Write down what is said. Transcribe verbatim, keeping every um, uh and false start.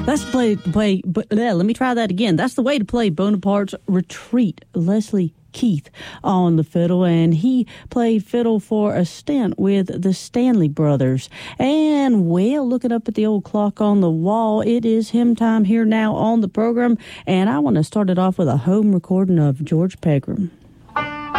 That's the play to play. But yeah, let me try that again. That's the way to play Bonaparte's Retreat. Leslie Keith on the fiddle, and he played fiddle for a stint with the Stanley Brothers. And, well, looking up at the old clock on the wall, it is hymn time here now on the program, and I want to start it off with a home recording of George Pegram.